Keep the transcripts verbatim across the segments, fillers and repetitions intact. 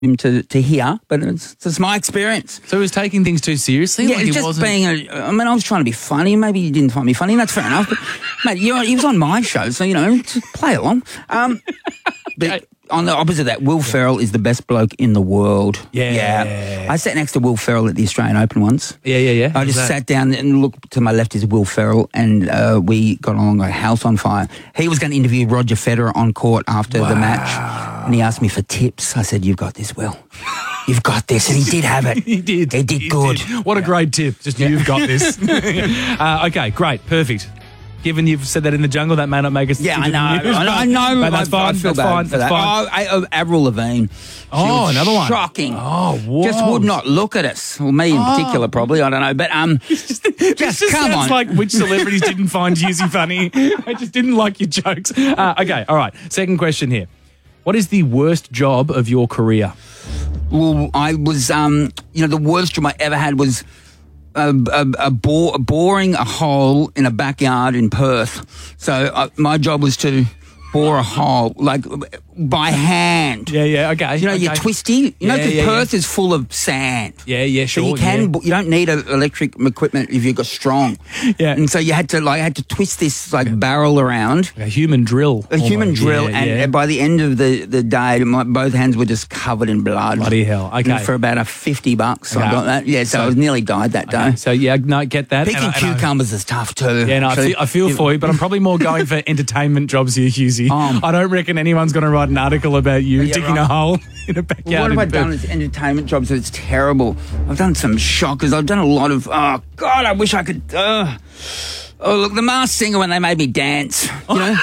him to, to hear, but it's just my experience. So he was taking things too seriously? Yeah, like it's he just wasn't... being a, I mean, I was trying to be funny. Maybe you didn't find me funny, and that's fair enough. But, mate, you know, he was on my show, so, you know, just play along. Um, but on the opposite of that, Will Ferrell is the best bloke in the world. Yeah. Yeah. I sat next to Will Ferrell at the Australian Open once. Yeah, yeah, yeah. I just that? sat down and looked to my left is Will Ferrell, and uh, we got along like a house on fire. He was going to interview Roger Federer on court after wow. the match, and he asked me for tips. I said, "You've got this, Will. You've got this," and he did have it. he did. He did he good. Did. What a great tip. Just yeah. you've got this. uh, okay, great, perfect. Given you've said that in the jungle, that may not make us. Yeah, I know. News, I know. I know. But that's I, fine. I feel that's bad fine. for That's that. fine. Oh, I, oh, Avril Lavigne. Oh, another one. Shocking. Oh, whoa. Just would not look at us. Well, me in oh. particular, probably. I don't know. But um, just, just, just come sounds on. like which celebrities didn't find Yuzi funny. I just didn't like your jokes. Uh, okay, all right. Second question here. What is the worst job of your career? Well, I was, um, you know, the worst job I ever had was a, a, a bore, boring a hole in a backyard in Perth. So uh, my job was to bore a hole, like, by hand. Yeah, yeah, okay. You know, okay. you're twisty. You know, Yeah, because yeah, Perth yeah. is full of sand. Yeah, yeah, sure. So you can, yeah. bo- you don't need a, electric equipment if you've got strong. Yeah. And so you had to, like, I had to twist this, like, barrel around. A human drill. A human almost. drill, yeah, and yeah. by the end of the, the day, my, both hands were just covered in blood. Bloody hell, okay. And for about a fifty bucks, Okay. I got that. Yeah, so, So- I was nearly died that Okay, day. So, yeah, no, get that. Picking And I- and I- cucumbers is tough too. Yeah, no, I So- feel, I feel for you, but I'm probably more going for entertainment jobs here, Husey. Um, I don't reckon anyone's going to write an article about you Yeah, digging right. a hole in a backyard. Well, what have in I Perth. done as entertainment jobs that's terrible? I've done some shockers. I've done a lot of, oh, God, I wish I could, uh, oh, look, the Masked Singer when they made me dance, you know?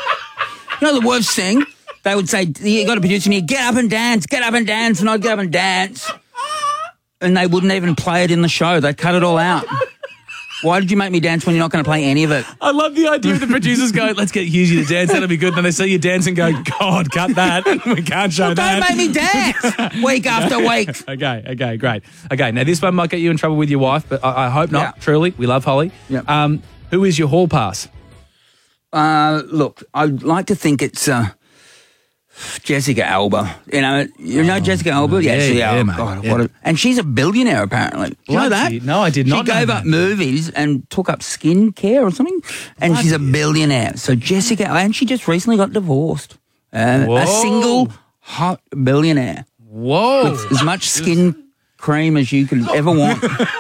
You know the worst thing? They would say, you got to produce me, get up and dance, get up and dance, and I'd get up and dance. And they wouldn't even play it in the show. They cut it all out. Why did you make me dance when you're not going to play any of it? I love the idea of the producers going, let's get Husey to dance, that'll be good. Then they see you dance and go, God, cut that. We can't show Well, that. don't make me dance week after week. Okay, okay, great. Okay, now this one might get you in trouble with your wife, but I, I hope not. Yeah. Truly, we love Holly. Yeah. Um, who is your hall pass? Uh, look, I'd like to think it's uh, Jessica Alba. You know, you know Jessica Alba? yeah, she, yeah, oh, mate, God, yeah. what a, and she's a billionaire, apparently. You know that? Bloody- no, I did not She know gave that. up movies and took up skin care or something, and she's a billionaire. So Jessica, and she just recently got divorced. Uh, Whoa. a single hot billionaire Whoa. with as much skin cream as you could ever want.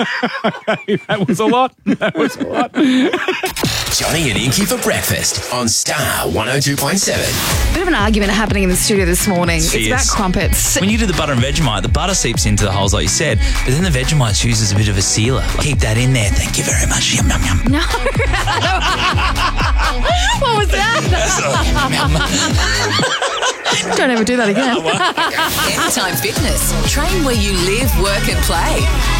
That was a lot. That was a lot. Johnny and Inky for breakfast on Star one oh two point seven. Bit of an argument happening in the studio this morning. It's Fierce. about crumpets. When you do the butter and Vegemite, the butter seeps into the holes like you said, but then the Vegemite uses a bit of a sealer. Like, keep that in there. Thank you very much. Yum, yum, yum. No. What was that? Don't ever do that again. Anytime Fitness. Train where you live, work and play.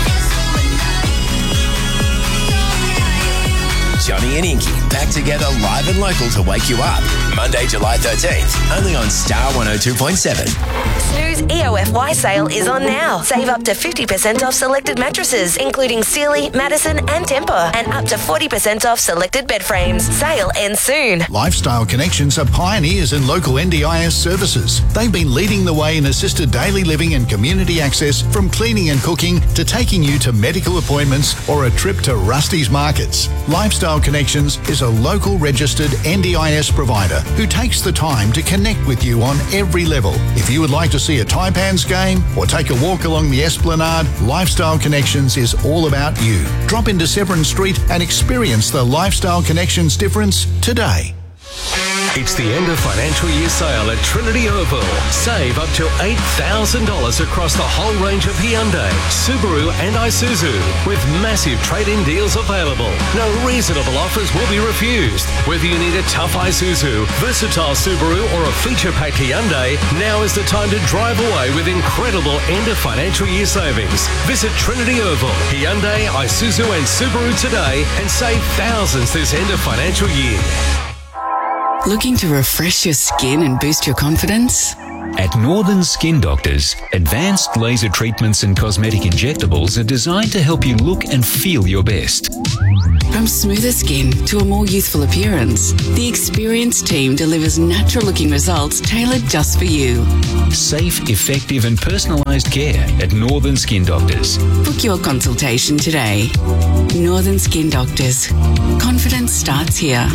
Johnny and Inky back together live and local to wake you up. Monday, July thirteenth, only on Star one oh two point seven. Snooze E O F Y sale is on now. Save up to fifty percent off selected mattresses, including Sealy, Madison and Tempur, and up to forty percent off selected bed frames. Sale ends soon. Lifestyle Connections are pioneers in local N D I S services. They've been leading the way in assisted daily living and community access, from cleaning and cooking to taking you to medical appointments or a trip to Rusty's Markets. Lifestyle Connections is a local registered N D I S provider who takes the time to connect with you on every level. If you would like to see a Taipans game or take a walk along the Esplanade, Lifestyle Connections is all about you. Drop into Severn Street and experience the Lifestyle Connections difference today. It's the end of financial year sale at Trinity Oval. Save up to eight thousand dollars across the whole range of Hyundai, Subaru and Isuzu, with massive trade-in deals available. No reasonable offers will be refused. Whether you need a tough Isuzu, versatile Subaru or a feature-packed Hyundai, now is the time to drive away with incredible end of financial year savings. Visit Trinity Oval, Hyundai, Isuzu and Subaru today and save thousands this end of financial year. Looking to refresh your skin and boost your confidence? At Northern Skin Doctors, advanced laser treatments and cosmetic injectables are designed to help you look and feel your best. From From smoother skin to a more youthful appearance, the experienced team delivers natural-looking results tailored just for you. Safe, effective and personalised care at Northern Skin Doctors. Book your consultation today. Northern Skin Doctors. Confidence starts here.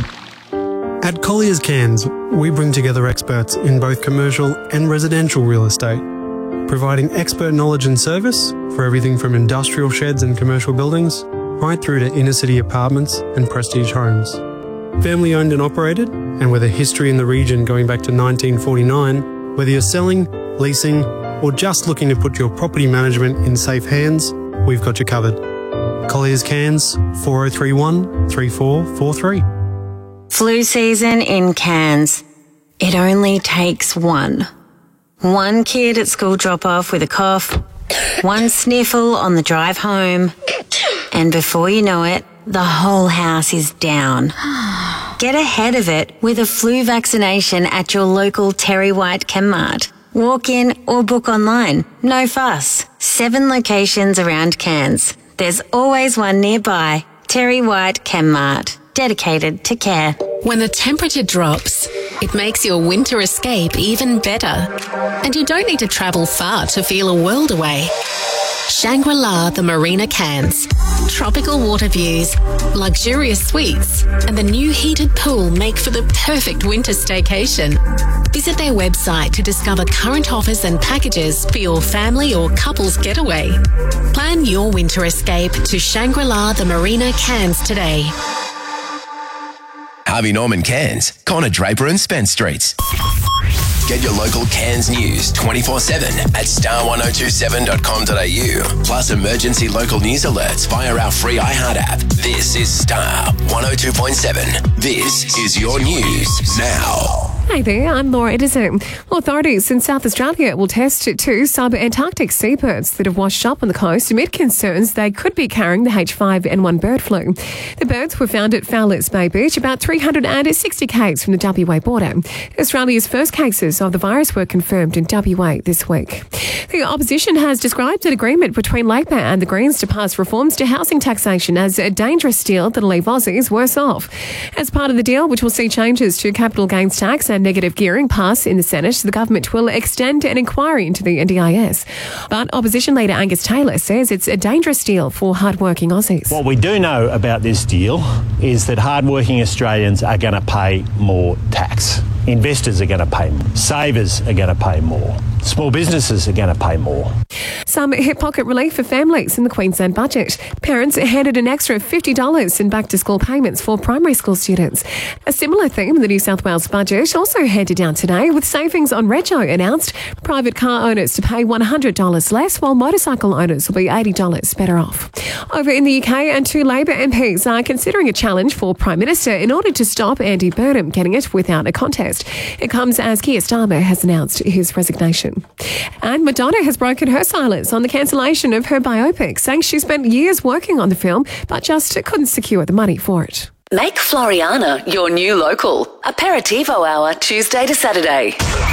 At Collier's Cairns, we bring together experts in both commercial and residential real estate, providing expert knowledge and service for everything from industrial sheds and commercial buildings right through to inner-city apartments and prestige homes. Family owned and operated, and with a history in the region going back to nineteen forty-nine, whether you're selling, leasing, or just looking to put your property management in safe hands, we've got you covered. Collier's Cairns, four oh three one, three four four three. Flu season in Cairns. It only takes one. One kid at school drop-off with a cough, one sniffle on the drive home, and before you know it, the whole house is down. Get ahead of it with a flu vaccination at your local Terry White Chemmart. Walk in or book online. No fuss. Seven locations around Cairns. There's always one nearby. Terry White Chemmart. Dedicated to care. When the temperature drops, it makes your winter escape even better. And you don't need to travel far to feel a world away. Shangri-La the Marina Cairns. Tropical water views, luxurious suites, and the new heated pool make for the perfect winter staycation. Visit their website to discover current offers and packages for your family or couple's getaway. Plan your winter escape to Shangri-La the Marina Cairns today. Harvey Norman Cairns, Connor Draper and Spence Streets. Get your local Cairns news twenty-four seven at star one oh two seven dot com dot a u. Plus emergency local news alerts via our free iHeart app. This is Star one oh two point seven. This is your news now. Hi there, I'm Laura Edison. Well, authorities in South Australia will test two sub-Antarctic seabirds that have washed up on the coast amid concerns they could be carrying the H five N one bird flu. The birds were found at Fowler's Bay Beach, about three hundred sixty k's from the W A border. Australia's first cases of the virus were confirmed in W A this week. The opposition has described an agreement between Labor and the Greens to pass reforms to housing taxation as a dangerous deal that'll leave Aussies worse off. As part of the deal, which will see changes to capital gains tax and negative gearing pass in the Senate, the government will extend an inquiry into the N D I S. But opposition leader Angus Taylor says it's a dangerous deal for hardworking Aussies. What we do know about this deal is that hardworking Australians are going to pay more tax. Investors are going to pay more. Savers are going to pay more. Small businesses are going to pay more. Some hip pocket relief for families in the Queensland budget. Parents handed an extra fifty dollars in back-to-school payments for primary school students. A similar theme in the New South Wales budget also handed down today, with savings on rego announced. Private car owners to pay one hundred dollars less, while motorcycle owners will be eighty dollars better off. Over in the U K, and two Labor M Ps are considering a challenge for Prime Minister in order to stop Andy Burnham getting it without a contest. It comes as Keir Starmer has announced his resignation. And Madonna has broken her silence on the cancellation of her biopic, saying she spent years working on the film but just couldn't secure the money for it. Make Floriana your new local. Aperitivo hour, Tuesday to Saturday.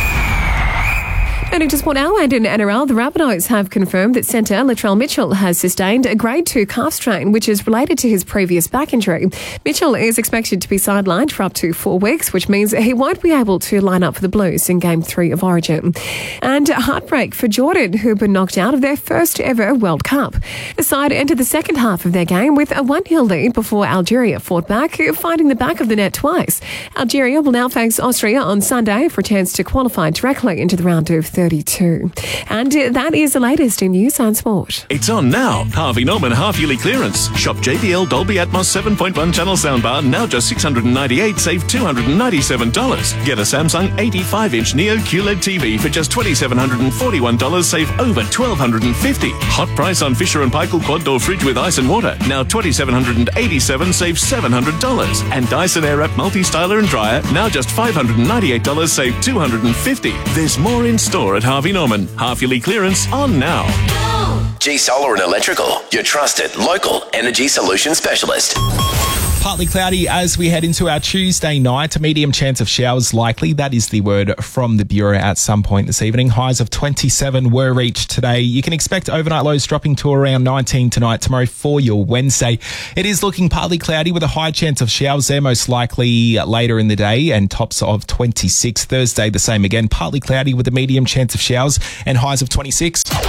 Turning to sport now, and in N R L, the Rabbitohs have confirmed that centre Latrell Mitchell has sustained a grade two calf strain, which is related to his previous back injury. Mitchell is expected to be sidelined for up to four weeks, which means he won't be able to line up for the Blues in Game three of Origin. And a heartbreak for Jordan, who've been knocked out of their first ever World Cup. The side entered the second half of their game with a one nil lead before Algeria fought back, finding the back of the net twice. Algeria will now face Austria on Sunday for a chance to qualify directly into the round of thirty-two. And that is the latest in news and sport. It's on now. Harvey Norman half-yearly clearance. Shop J B L Dolby Atmos seven point one channel soundbar, now just six hundred ninety-eight dollars, save two hundred ninety-seven dollars. Get a Samsung eighty-five inch Neo Q L E D T V for just two thousand seven hundred forty-one dollars, save over one thousand two hundred fifty dollars. Hot price on Fisher and Paykel quad door fridge with ice and water, now two thousand seven hundred eighty-seven dollars, save seven hundred dollars. And Dyson Airwrap multi-styler and dryer, now just five hundred ninety-eight dollars, save two hundred fifty dollars. There's more in store at Harvey Norman. Half-yearly clearance on now. G Solar and Electrical, your trusted local energy solution specialist. Partly cloudy as we head into our Tuesday night. A medium chance of showers likely. That is the word from the Bureau at some point this evening. Highs of twenty-seven were reached today. You can expect overnight lows dropping to around nineteen tonight, tomorrow for your Wednesday. It is looking partly cloudy with a high chance of showers there, most likely later in the day, and tops of twenty-six. Thursday, the same again. Partly cloudy with a medium chance of showers and highs of twenty-six. Drive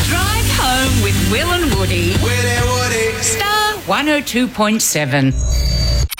home with Will and Woody. Will and Woody. Star one oh two point seven.